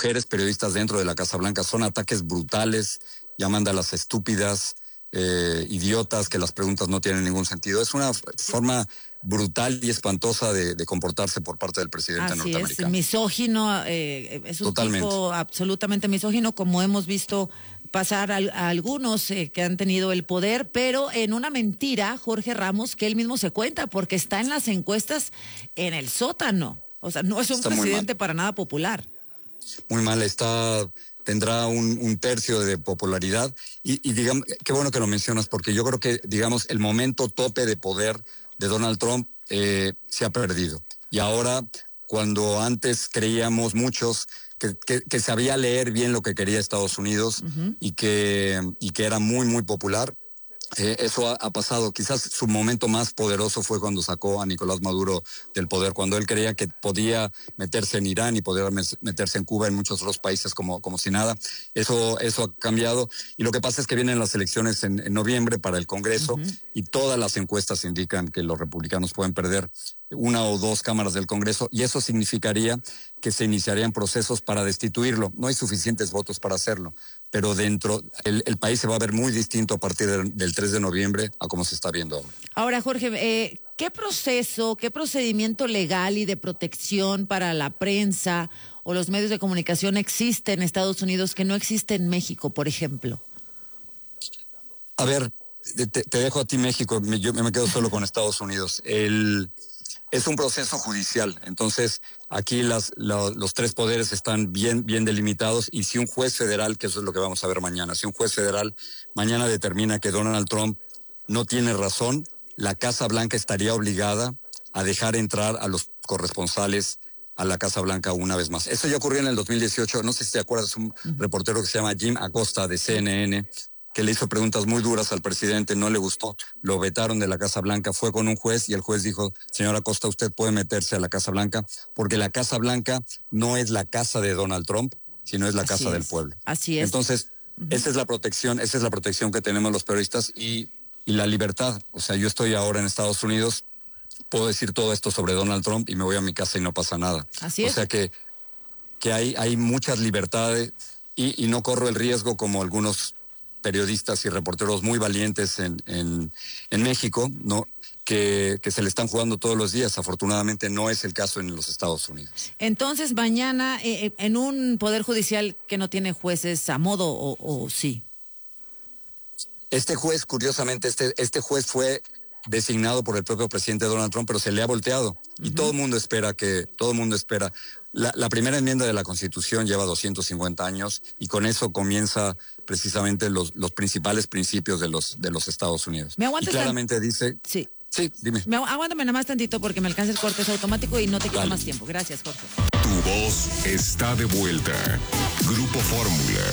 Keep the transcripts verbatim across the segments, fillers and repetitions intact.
mujeres periodistas dentro de la Casa Blanca. Son ataques brutales, llamándolas estúpidas, eh, idiotas, que las preguntas no tienen ningún sentido. Es una forma brutal y espantosa de, de comportarse por parte del presidente Así norteamericano. Es, misógino, eh, es un Totalmente. tipo absolutamente misógino, como hemos visto pasar a, a algunos eh, que han tenido el poder, pero en una mentira, Jorge Ramos, que él mismo se cuenta, porque está en las encuestas en el sótano. O sea, no es un Está presidente para nada popular. Muy mal, está, tendrá un, un tercio de popularidad y, y digamos, qué bueno que lo mencionas, porque yo creo que, digamos, el momento tope de poder de Donald Trump eh, se ha perdido. Y ahora, cuando antes creíamos muchos que, que, que sabía leer bien lo que quería Estados Unidos, uh-huh. y, que, y que era muy, muy popular, Eh, eso ha, ha pasado. Quizás su momento más poderoso fue cuando sacó a Nicolás Maduro del poder, cuando él creía que podía meterse en Irán y podía meterse en Cuba, en muchos otros países como, como si nada. Eso, eso ha cambiado. Y lo que pasa es que vienen las elecciones en, en noviembre para el Congreso, uh-huh. y todas las encuestas indican que los republicanos pueden perder una o dos cámaras del Congreso, y eso significaría que se iniciarían procesos para destituirlo. No hay suficientes votos para hacerlo, pero dentro, el, el país se va a ver muy distinto a partir de, del tres de noviembre a como se está viendo ahora. Ahora, Jorge, eh, ¿qué proceso, qué procedimiento legal y de protección para la prensa o los medios de comunicación existe en Estados Unidos que no existe en México, por ejemplo? A ver, te, te dejo a ti México, yo me quedo solo con Estados Unidos. El... Es un proceso judicial, entonces aquí las, la, los tres poderes están bien, bien delimitados, y si un juez federal, que eso es lo que vamos a ver mañana, si un juez federal mañana determina que Donald Trump no tiene razón, la Casa Blanca estaría obligada a dejar entrar a los corresponsales a la Casa Blanca una vez más. Eso ya ocurrió en el dos mil dieciocho, no sé si te acuerdas, un uh-huh. reportero que se llama Jim Acosta de C N N, que le hizo preguntas muy duras al presidente, no le gustó, lo vetaron de la Casa Blanca, fue con un juez y el juez dijo, señora Acosta, usted puede meterse a la Casa Blanca, porque la Casa Blanca no es la casa de Donald Trump, sino es la casa del pueblo. Así es. Entonces, uh-huh. esa es la protección, esa es la protección que tenemos los periodistas y, y la libertad. O sea, yo estoy ahora en Estados Unidos, puedo decir todo esto sobre Donald Trump y me voy a mi casa y no pasa nada. Así o es. O sea que, que hay, hay muchas libertades y, y no corro el riesgo como algunos periodistas y reporteros muy valientes en, en, en México, ¿no? Que, que se le están jugando todos los días. Afortunadamente no es el caso en los Estados Unidos. Entonces, mañana, eh, en un poder judicial que no tiene jueces a modo, o, o sí. Este juez, curiosamente, este, este juez fue designado por el propio presidente Donald Trump, pero se le ha volteado. Uh-huh. Y todo el mundo espera que, todo el mundo espera. La, la primera enmienda de la Constitución lleva doscientos cincuenta años y con eso comienza precisamente los, los principales principios de los, de los Estados Unidos. ¿Me aguantas? Y claramente dice... Sí. Sí, dime. Me, aguántame nada más tantito porque me alcanza el corte, es automático y no te quito Dale. más tiempo. Gracias, Jorge. Tu voz está de vuelta. Grupo Fórmula.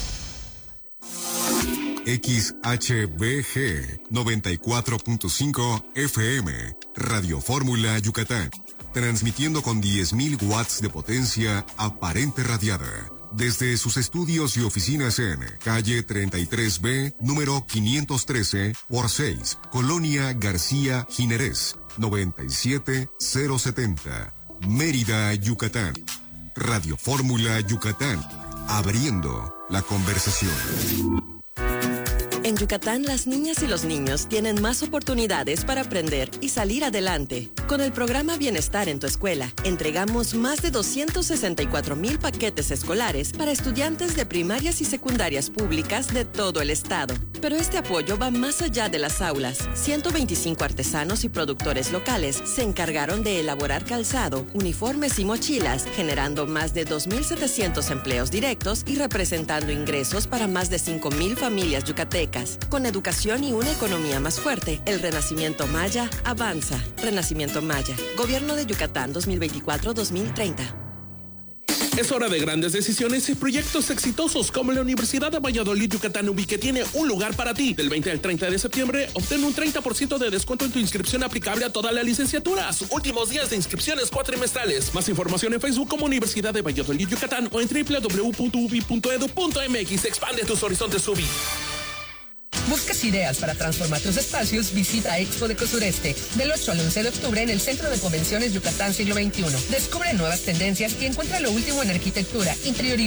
X H B G noventa y cuatro punto cinco F M, Radio Fórmula Yucatán, transmitiendo con diez mil watts de potencia aparente radiada, desde sus estudios y oficinas en calle treinta y tres B, número quinientos trece por seis, Colonia García Jiménez, noventa y siete mil setenta, Mérida, Yucatán. Radio Fórmula Yucatán, abriendo la conversación. En Yucatán, las niñas y los niños tienen más oportunidades para aprender y salir adelante. Con el programa Bienestar en tu Escuela, entregamos más de doscientos sesenta y cuatro mil paquetes escolares para estudiantes de primarias y secundarias públicas de todo el estado. Pero este apoyo va más allá de las aulas. ciento veinticinco artesanos y productores locales se encargaron de elaborar calzado, uniformes y mochilas, generando más de dos mil setecientos empleos directos y representando ingresos para más de cinco mil familias yucatecas. Con educación y una economía más fuerte, el Renacimiento Maya avanza. Renacimiento Maya, Gobierno de Yucatán dos mil veinticuatro a dos mil treinta. Es hora de grandes decisiones y proyectos exitosos como la Universidad de Valladolid Yucatán U B I, que tiene un lugar para ti. Del veinte al treinta de septiembre, obtén un treinta por ciento de descuento en tu inscripción aplicable a todas las licenciaturas. Últimos días de inscripciones cuatrimestrales. Más información en Facebook como Universidad de Valladolid Yucatán o en doble u doble u doble u punto u b i punto e d u punto m x. Expande tus horizontes U B I. ¿Buscas ideas para transformar tus espacios? Visita Expo de Cosureste del ocho al once de octubre en el Centro de Convenciones Yucatán Siglo veintiuno. Descubre nuevas tendencias y encuentra lo último en arquitectura, interior